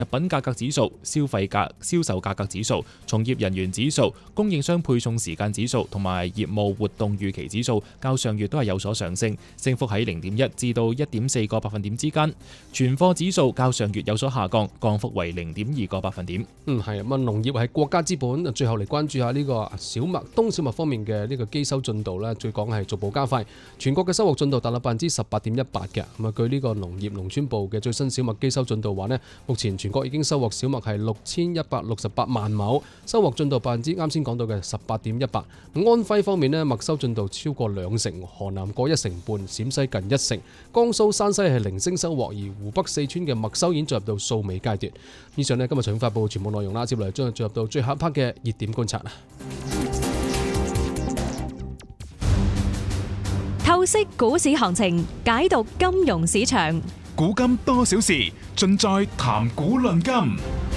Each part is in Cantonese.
品價格指數、銷售價格指數、從業人員指數、供應商配送時間指數同埋業務活動預期指數，較上月都係有所上升，升幅喺0.1至到1.4個百分點之間。存貨指數較上月有所下降，降幅為0.2個百分點。 係咁啊，農業係國家之本。最後嚟關注下呢個冬小麥方面嘅呢個機收進度咧，最講係逐步加快，全國嘅收穫進度達到18.18%嘅。咁啊，據呢個農業農村部嘅最新小麥機收進度話呢，目前全國已經收穫小麥係6168萬畝，收穫進度啱先講到嘅18.18%。安徽方面呢，麥收進度超過2成，河南過1成半，陝西近1成，江蘇、山西係零星收穫，而湖北、四川嘅麥收已經進入到掃尾階段。以上呢，今日財經快報全部內容啦，接落嚟將進入到最後一 part 嘅熱點觀察啦。 透析股市行情，解讀金融市場， 古今多少事，盡在談股論金。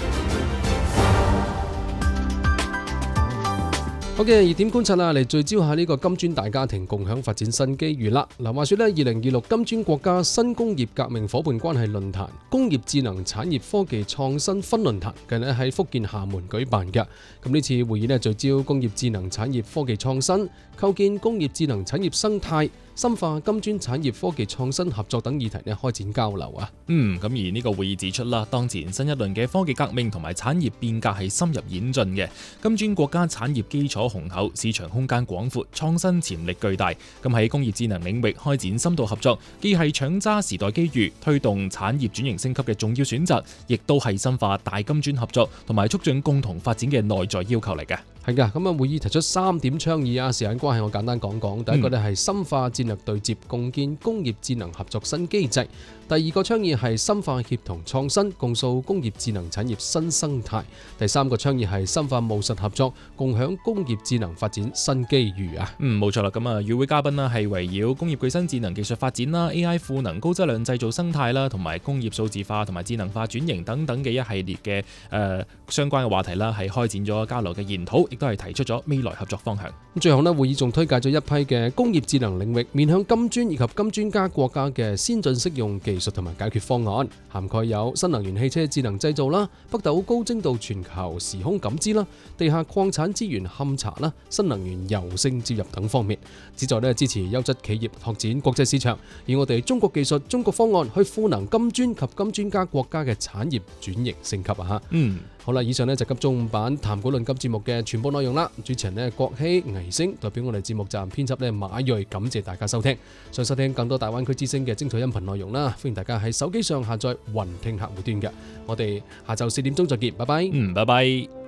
好嘅，熱點觀察啦，嚟聚焦下呢個金磚大家庭共享發展新機遇啦。嗱，話說呢，2026金磚國家新工業革命夥伴關係論壇、工業智能產業科技創新分論壇，近日喺福建廈門舉辦嘅。咁呢次會議呢，聚焦工業智能產業科技創新、構建工業智能產業生態、深化金磚產業科技創新合作等議題呢，開展交流啊。 咁而呢個會議指出啦，當前新一輪嘅科技革命同埋產業變革係深入演進嘅，金磚國家產業基礎雄厚，市場空間廣闊，創新潛力巨大。咁喺工業智能領域開展深度合作，既係搶揸時代機遇、推動產業轉型升級嘅重要選擇，亦都係深化大金磚合作同埋促進共同發展嘅內在要求嚟嘅。 係噶，咁啊會議提出3點倡議啊，時間關係我簡單講講。第一個呢係深化戰略對接，共建工業智能合作新機制。第二個倡議係深化協同創新，共塑工業智能產業新生態。第三個倡議係深化務實合作，共享工業智能發展新機遇啊。 冇錯啦，咁啊與會嘉賓啦係圍繞工業具新智能技術發展啦、AI 賦能高質量製造生態啦，同埋工業數字化同埋智能化轉型等等嘅一系列嘅相關嘅話題啦，係開展咗交流嘅研討，亦都係提出咗未來合作方向。 咁最後呢，會議仲推介咗一批嘅工業智能領域面向金磚以及金磚加國家嘅先進適用技術同埋解決方案，涵蓋有新能源汽車智能製造啦、北斗高精度全球時空感知啦、地下礦產資源勘查啦、新能源柔性接入等方面，旨在支持優質企業拓展國際市場，以我哋中國技術、中國方案去賦能金磚及金磚加國家嘅產業轉型升級啊！好啦，以上就急中午版談股論金節目嘅全部內容啦。主持人郭希、倪星代表我哋節目站編輯馬睿，感謝大家收聽。想收聽更多大灣區之聲嘅精彩音頻內容啦，歡迎大家喺手機上下載雲聽客戶端嘅。我哋下晝4點鐘再見，拜拜。 拜拜。